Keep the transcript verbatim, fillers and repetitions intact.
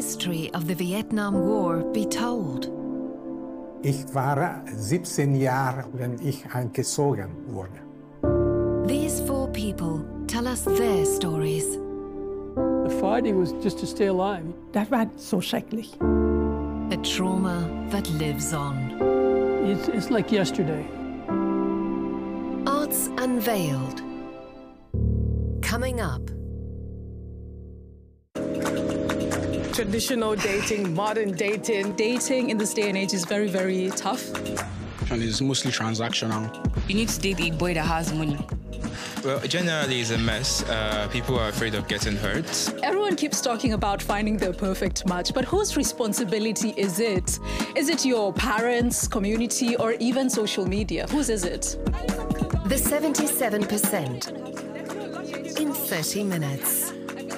history of the Vietnam War be told? Ich war siebzehn Jahre, wenn ich eingezogen wurde. These four people tell us their stories. The fighting was just to stay alive. Das war so schrecklich. A trauma that lives on. It's, it's like yesterday. Arts Unveiled. Coming up. Traditional dating, modern dating. Dating in this day and age is very, very tough. And it's mostly transactional. You need to date a boy that has money. Well, generally it's a mess. Uh, people are afraid of getting hurt. Everyone keeps talking about finding the perfect match, but whose responsibility is it? Is it your parents, community, or even social media? Whose is it? The seventy-seven percent in thirty minutes.